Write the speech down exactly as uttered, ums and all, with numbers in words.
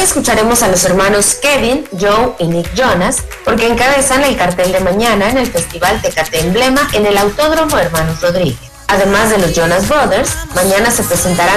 escucharemos a los hermanos Kevin, Joe y Nick Jonas, porque encabezan el cartel de mañana en el Festival Tecate Emblema en el Autódromo Hermanos Rodríguez. Además de los Jonas Brothers, mañana se presentarán